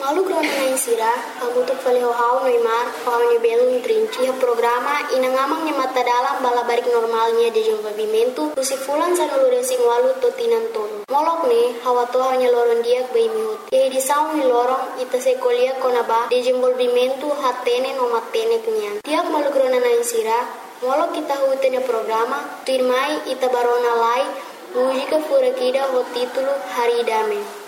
Malu krona na insira, amuto falehau Neymar, hau ni belo trinci programa inangamang ni mata dalam balabarik normalnya de desenvolvimento do se fulan sa nulure sing walu totinan tono. Molok ne hawato hanya loron diak bai mihut. Ye di saung ni lorong ita se kolia konaba desenvolvimento hatene no matene kenyan. Tiak malu krona na insira, molok kita hutene programa, tirmai ita barona lai música furakida ho título Haridame.